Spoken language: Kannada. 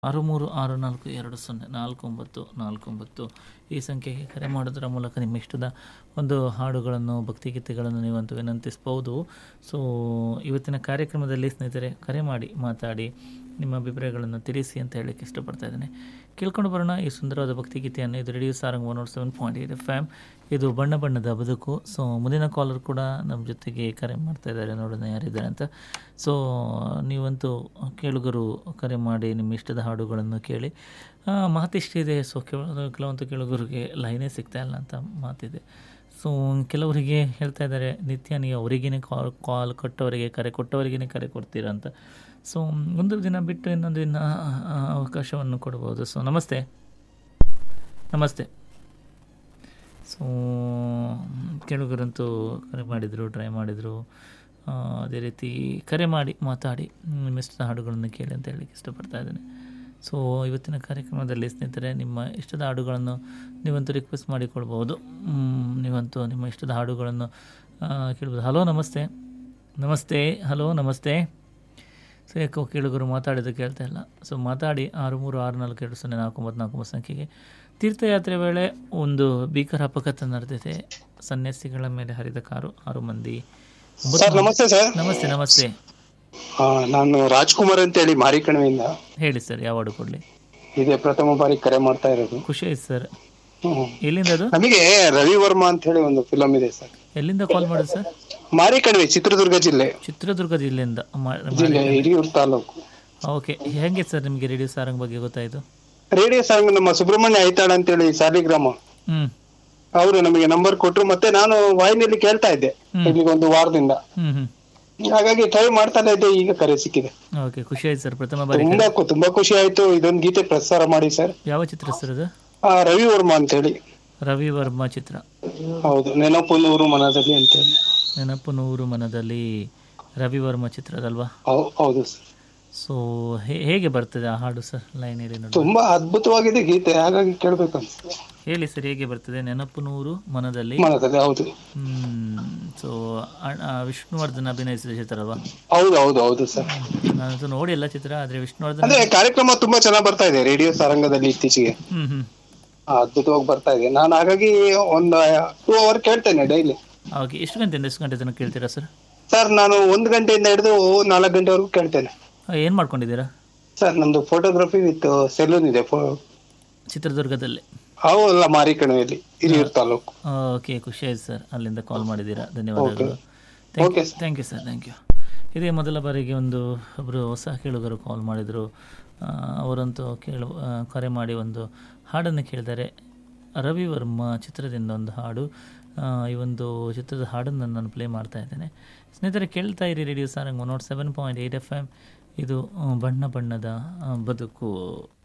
6364204949 ಈ ಸಂಖ್ಯೆಗೆ ಕರೆ ಮಾಡೋದರ ಮೂಲಕ ನಿಮ್ಮ ಇಷ್ಟದ ಒಂದು ಹಾಡುಗಳನ್ನು ಭಕ್ತಿಗೀತೆಗಳನ್ನು ನೀವಂತೂ ವಿನಂತಿಸ್ಬೋದು. ಸೊ ಇವತ್ತಿನ ಕಾರ್ಯಕ್ರಮದಲ್ಲಿ ಸ್ನೇಹಿತರೆ ಕರೆ ಮಾಡಿ ಮಾತಾಡಿ ನಿಮ್ಮ ಅಭಿಪ್ರಾಯಗಳನ್ನು ತಿಳಿಸಿ ಅಂತ ಹೇಳಕ್ಕೆ ಇಷ್ಟಪಡ್ತಾ ಇದ್ದೇನೆ. ಕೇಳ್ಕೊಂಡು ಬರೋಣ ಈ ಸುಂದರವಾದ ಭಕ್ತಿಗೀತೆಯನ್ನು. ಇದು ರೇಡಿಯೋ ಸಾರಂಗ್ 107.8 FM. ಇದು ಬಣ್ಣ ಬಣ್ಣದ ಬದುಕು. ಸೊ ಮುಂದಿನ ಕಾಲರ್ ಕೂಡ ನಮ್ಮ ಜೊತೆಗೆ ಕರೆ ಮಾಡ್ತಾ ಇದ್ದಾರೆ, ನೋಡೋಣ ಯಾರಿದ್ದಾರೆ ಅಂತ. ಸೊ ನೀವಂತೂ ಕೇಳುಗರು ಕರೆ ಮಾಡಿ ನಿಮ್ಮ ಇಷ್ಟದ ಹಾಡುಗಳನ್ನು ಕೇಳಿ. ಮಾತಿಷ್ಟಿದೆ. ಸೊ ಕೆಲವೊಂದು ಕೇಳುಗರಿಗೆ ಲೈನೇ ಸಿಗ್ತಾ ಇಲ್ಲ ಅಂತ ಮಾತಿದೆ. ಸೊ ಕೆಲವರಿಗೆ ಹೇಳ್ತಾ ಇದ್ದಾರೆ, ನಿತ್ಯ ನೀವು ಅವರಿಗೇ ಕಾಲ್ ಕೊಟ್ಟವರಿಗೆ ಕರೆ ಕೊಟ್ಟವರಿಗೇ ಕರೆ ಕೊಡ್ತೀರಾ ಅಂತ. ಸೊ ಒಂದು ದಿನ ಬಿಟ್ಟು ಇನ್ನೊಂದು ದಿನ ಅವಕಾಶವನ್ನು ಕೊಡ್ಬೋದು. ಸೊ ನಮಸ್ತೆ. ಸೊ ಕೇಳುಗರಂತೂ ಕರೆ ಮಾಡಿದರು, ಟ್ರೈ ಮಾಡಿದರು. ಅದೇ ರೀತಿ ಕರೆ ಮಾಡಿ ಮಾತಾಡಿ ನಿಮ್ಮ ಇಷ್ಟದ ಹಾಡುಗಳನ್ನು ಕೇಳಿ ಅಂತ ಹೇಳಲಿಕ್ಕೆ ಇಷ್ಟಪಡ್ತಾ ಇದ್ದೇನೆ. ಸೊ ಇವತ್ತಿನ ಕಾರ್ಯಕ್ರಮದಲ್ಲಿ ಸ್ನೇಹಿತರೆ ನಿಮ್ಮ ಇಷ್ಟದ ಹಾಡುಗಳನ್ನು ನೀವಂತೂ ರಿಕ್ವೆಸ್ಟ್ ಮಾಡಿಕೊಳ್ಬೋದು. ನೀವಂತೂ ನಿಮ್ಮ ಇಷ್ಟದ ಹಾಡುಗಳನ್ನು ಕೇಳ್ಬೋದು. ಹಲೋ ನಮಸ್ತೆ. ಸೊ ಯಾಕೋ ಕೇಳುಗರು ಮಾತಾಡಿದ್ದು ಕೇಳ್ತಾ ಇಲ್ಲ. ಸೊ ಮಾತಾಡಿ 6364204949 ಸಂಖ್ಯೆಗೆ. ತೀರ್ಥಯಾತ್ರೆ ವೇಳೆ ಒಂದು ಭೀಕರ ಅಪಘಾತ ನಡೆದಿದೆ. ಸನ್ಯಾಸಿಗಳ ಮೇಲೆ ಹರಿದ ಕಾರು, 6 ಮಂದಿ. ನಮಸ್ತೆ ಸರ್. ನಮಸ್ತೆ. ನಾನು ರಾಜ್ಕುಮಾರ್ ಅಂತ ಹೇಳಿ ಮಾರಿಕಣಿವೆಯಿಂದ. ಹೇಳಿ ಸರ್, ಯಾವ ಹಾಡು ಕೊಡ್ಲಿ? ಇದೇ ಪ್ರಥಮ ಬಾರಿ ಕರೆ ಮಾಡ್ತಾ ಇರೋದು. ಖುಷಿ ಆಯ್ತು ಸರ್. ಎಲ್ಲಿಂದ ಅದು? ನಮಗೆ ರವಿ ವರ್ಮಾ ಅಂತ ಹೇಳಿ ಒಂದು ಫಿಲಂ ಇದೆ ಸರ್. ಎಲ್ಲಿಂದ ಕಾಲ್ ಮಾಡೋದು ಸರ್? ಮಾರಿಕಣಿವೆ, ಚಿತ್ರದುರ್ಗ ಜಿಲ್ಲೆಯಿಂದ. ಹಿರಿಯೂರು ತಾಲೂಕು. ಓಕೆ. ಹೆಂಗೆ ಸರ್ ನಿಮಗೆ ರೇಡಿಯೋ ಸಾರಂಗ್ ಬಗ್ಗೆ ಗೊತ್ತಾಯ್ತು? ರೇಡಿಯೋ ಸಾಂಗ್ ನಮ್ಮ ಸುಬ್ರಹ್ಮಣ್ಯ ಐತಾಳ ಅಂತ ಹೇಳಿ ಸಾಲಿಗ್ರಾಮ ಅವರು ನಮಗೆ ನಂಬರ್ ಕೊಟ್ರು. ಮತ್ತೆ ನಾನು ವಾಹಿನಿಯಲ್ಲಿ ಕೇಳ್ತಾ ಇದ್ದೆ ಈಗ ಒಂದು ವಾರದಿಂದ. ಹಾಗಾಗಿ ಟ್ರೈ ಮಾಡ್ತಾನೆ ಇದ್ದೆ, ಈಗ ಕರೆ ಸಿಕ್ಕಿದೆ. ಓಕೆ, ಖುಷಿ ಆಯ್ತು ಸರ್. ಪ್ರಥಮ ಬಾರಿ ತುಂಬಾ ಖುಷಿ ಆಯ್ತು. ಇದೊಂದು ಗೀತೆ ಪ್ರಸಾರ ಮಾಡಿ ಸರ್. ಯಾವ ಚಿತ್ರ ಸರ್ ಅದು? ರವಿ ವರ್ಮಾ ಅಂತ ಹೇಳಿ. ರವಿ ವರ್ಮಾ ಚಿತ್ರ. ಹೌದು, ನೆನಪು ನೂರು ಮನದಲ್ಲಿ ಅಂತ ಹೇಳಿ. ನೆನಪು ನೂರು ಮನದಲ್ಲಿ ರವಿ ವರ್ಮಾ ಚಿತ್ರದಲ್ವಾ? ಹೌದು ಸರ್. ಸೊ ಹೇಗೆ ಬರ್ತದೆ ಆ ಹಾಡು ಸರ್? ಲೈನ್ ಹೇಳಿ ನೋಡಿ. ತುಂಬಾ ಅದ್ಭುತವಾಗಿದೆ ಗೀತೆ, ಹಾಗಾಗಿ ಕೇಳ್ಬೇಕಂತ. ಹೇಳಿ ಸರ್, ಹೇಗೆ ಬರ್ತದೆ? ನೆನಪು ನೂರು ಮನದಲ್ಲಿ. ಹೌದು. ಸೊ ವಿಷ್ಣುವರ್ಧನ್ ಅಭಿನಯಿಸಿದ ಚಿತ್ರ ಅಲ್ವಾ? ಹೌದು ಸರ್. ನಾನಂತೂ ನೋಡಿಲ್ಲ ಚಿತ್ರ, ಆದ್ರೆ ವಿಷ್ಣುವರ್ಧನ್ ಅಂದ್ರೆ ಕಾರ್ಯಕ್ರಮ ತುಂಬಾ ಚೆನ್ನಾಗಿ ಬರ್ತಾ ಇದೆ ರೇಡಿಯೋ ಸಾರಂಗದಲ್ಲಿ ಇತ್ತೀಚೆಗೆ. ಅದ್ಭುತವಾಗಿ ಬರ್ತಾ ಇದೆ. ನಾನು ಹಾಗಾಗಿ ಒಂದು 2 hour ಕೇಳ್ತೇನೆ ಡೈಲಿ. ಓಕೆ. ಎಷ್ಟು ಗಂಟೆ ತನಕ ಕೇಳ್ತೀರಾ ಸರ್? ಸರ್ ನಾನು 1 ಗಂಟೆಯಿಂದ ಹಿಡಿದು 4 ಗಂಟೆವರೆಗೂ ಕೇಳ್ತೇನೆ. ಏನ್ ಮಾಡ್ಕೊಂಡಿದ್ದೀರಾ ಸರ್? ನಮ್ದು ಫೋಟೋಗ್ರಫಿ ವಿತ್ ಸೆಲೂನ್ ಇದೆ ಚಿತ್ರದುರ್ಗದಲ್ಲಿ. ಹೌದಲ್ಲ, ಮಾರಿಕಣಿವೆಯಲ್ಲಿ, ಹಿರಿಯೂರು ತಾಲೂಕು. ಓಕೆ, ಖುಷಿ ಆಯ್ತು ಸರ್. ಅಲ್ಲಿಂದ ಕಾಲ್ ಮಾಡಿದ್ದೀರಾ, ಧನ್ಯವಾದಗಳು. Thank you sir. ಇದೇ ಮೊದಲ ಬಾರಿಗೆ ಒಬ್ಬರು ಹೊಸ ಕೇಳುಗರು ಕಾಲ್ ಮಾಡಿದರು. ಅವರಂತೂ ಕರೆ ಮಾಡಿ ಒಂದು ಹಾಡನ್ನು ಕೇಳಿದ್ದಾರೆ. ರವಿ ವರ್ಮಾ ಚಿತ್ರದಿಂದ ಒಂದು ಹಾಡು. ಈ ಒಂದು ಚಿತ್ರದ ಹಾಡನ್ನು ನಾನು ಪ್ಲೇ ಮಾಡ್ತಾ ಇದ್ದೇನೆ. ಸ್ನೇಹಿತರೆ, ಕೇಳ್ತಾ ಇರಿ ರೇಡಿಯೋ ಸಾರಂಗ್ 107.8 FM. ಇದು ಬಣ್ಣ ಬಣ್ಣದ ಬದುಕು.